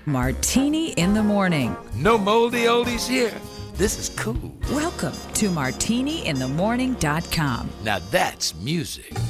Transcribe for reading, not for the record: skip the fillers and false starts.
Martini in the Morning. No moldy oldies here. This is cool. Welcome to martiniinthemorning.com. Now that's music.